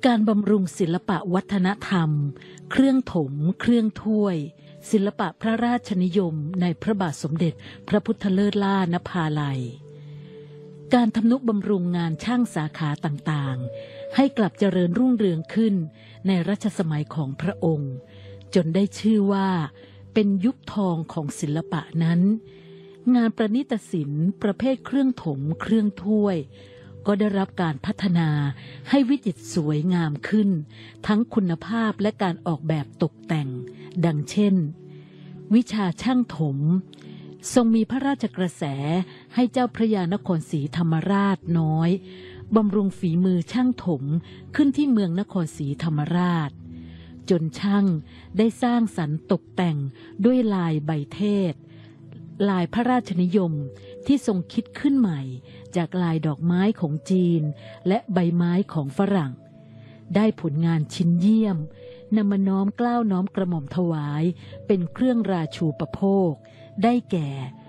การบำรุงศิลปะวัฒนธรรมเครื่องถมเครื่องถ้วยศิลปะพระราชนิยมในพระบาทสมเด็จพระพุทธเลิศล่านภาลัยการทำนุบำรุงงานช่างสาขาต่างๆให้กลับเจริญรุ่งเรืองขึ้นในรัชสมัยของพระองค์จนได้ชื่อว่าเป็นยุคทองของศิลปะนั้นงานประณีตศิลป์ประเภทเครื่องถมเครื่องถ้วยก็ได้รับการพัฒนาให้วิจิตรสวยงามขึ้นทั้งคุณภาพและการออกแบบตกแต่งดังเช่นวิชาช่างถมทรงมีพระราชกระแสให้เจ้าพระยานครศรีธรรมราชน้อยบำรุงฝีมือช่างถมขึ้นที่เมืองนครศรีธรรมราชจนช่างได้สร้างสรรค์ตกแต่งด้วยลายใบเทศลายพระราชนิยมที่ทรงคิดขึ้นใหม่จากลายดอกไม้ของจีนและใบไม้ของฝรั่งได้ผลงานชิ้นเยี่ยมนำมาน้อมเกล้าน้อมกระหม่อมถวายเป็นเครื่องราชูปโภคได้แก่